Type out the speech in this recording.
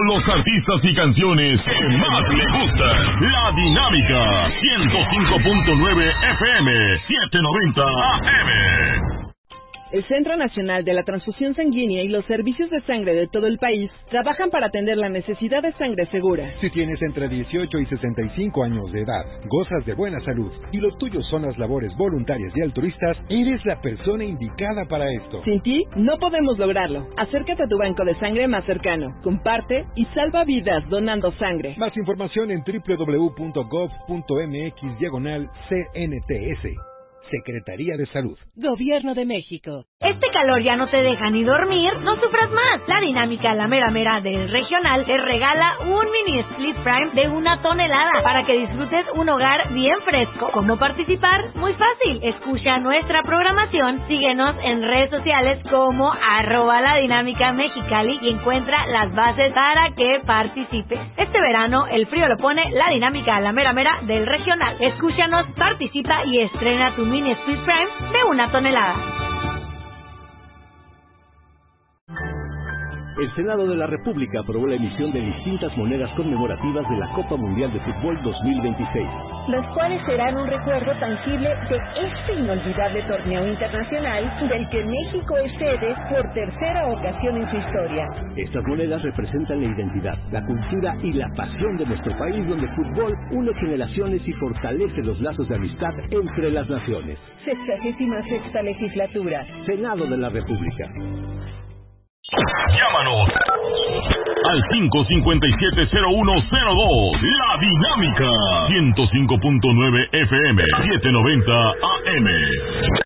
con los artistas y canciones que más le gustan. La Dinámica 105.9 FM 790 AM. El Centro Nacional de la Transfusión Sanguínea y los servicios de sangre de todo el país trabajan para atender la necesidad de sangre segura. Si tienes entre 18 y 65 años de edad, gozas de buena salud y los tuyos son las labores voluntarias y altruistas, eres la persona indicada para esto. Sin ti, no podemos lograrlo. Acércate a tu banco de sangre más cercano, comparte y salva vidas donando sangre. Más información en www.gov.mx/CNTS. Secretaría de Salud. Gobierno de México. Este calor ya no te deja ni dormir, no sufras más. La Dinámica La Mera Mera del Regional te regala un mini split prime de 1 tonelada para que disfrutes un hogar bien fresco. ¿Cómo participar? Muy fácil. Escucha nuestra programación, síguenos en redes sociales como @ladinámicamexicali y encuentra las bases para que participes. Este verano el frío lo pone La Dinámica La Mera Mera del Regional. Escúchanos, participa y estrena tu mini split prime de 1 tonelada. El Senado de la República aprobó la emisión de distintas monedas conmemorativas de la Copa Mundial de Fútbol 2026. Las cuales serán un recuerdo tangible de este inolvidable torneo internacional del que México es sede por tercera ocasión en su historia. Estas monedas representan la identidad, la cultura y la pasión de nuestro país, donde el fútbol une generaciones y fortalece los lazos de amistad entre las naciones. 66ª legislatura. Senado de la República. Llámanos al 557-0102. La Dinámica 105.9 FM 790 AM.